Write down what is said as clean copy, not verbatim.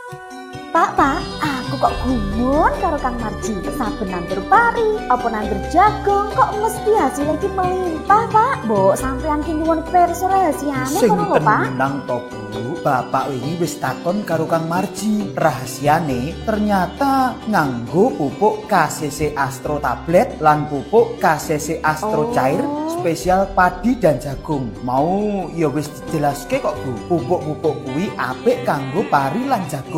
Pak, aku kok gumun karo Kang Marji. Saben nandur pari, apa nandur jagung, kok mesti hasilnya ki melimpah, Pak. Mbok sampean ki nyuwun pirsa rahasiane kono lho, Pak. Sing tenang to, Bu. Bapak wingi wis takon karo Kang Marji. Rahasiane ternyata nganggo pupuk KCC Astro tablet lan pupuk KCC Astro cair spesial padi dan jagung. Mau ya wis dijelaske kok, Bu. Pupuk-pupuk kuwi apik kanggo pari lan jagung.